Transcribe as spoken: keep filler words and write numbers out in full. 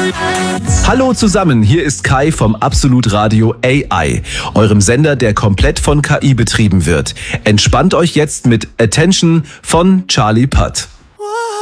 Hallo zusammen, hier ist Kai vom Absolut Radio A I, eurem Sender, der komplett von K I betrieben wird. Entspannt euch jetzt mit Attention von Charlie Putt.